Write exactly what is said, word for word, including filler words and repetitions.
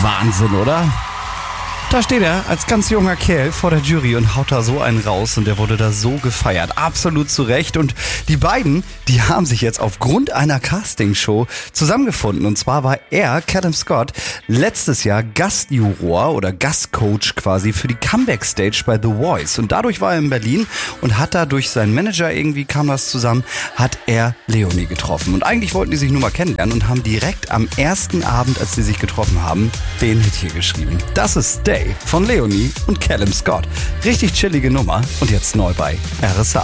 Wahnsinn, oder? Da steht er als ganz junger Kerl vor der Jury und haut da so einen raus und der wurde da so gefeiert. Absolut zu Recht. Und die beiden, die haben sich jetzt aufgrund einer Castingshow zusammengefunden. Und zwar war er, Callum Scott, letztes Jahr Gastjuror oder Gastcoach quasi für die Comeback-Stage bei The Voice. Und dadurch war er in Berlin und hat da durch seinen Manager, irgendwie kam das zusammen, hat er Leonie getroffen. Und eigentlich wollten die sich nur mal kennenlernen und haben direkt am ersten Abend, als sie sich getroffen haben, den Hit hier geschrieben. Das ist Stay von Leonie und Callum Scott. Richtig chillige Nummer und jetzt neu bei R S A.